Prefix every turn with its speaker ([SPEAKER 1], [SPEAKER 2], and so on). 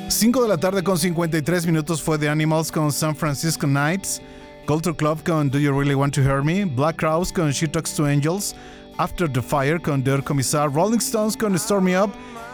[SPEAKER 1] 5 de la tarde con 53 minutos fue The Animals con San Francisco Nights, Culture Club con Do You Really Want to Hear Me, Black Crowes con She Talks to Angels, After the Fire con Der Commissar, Rolling Stones con Storm Me Up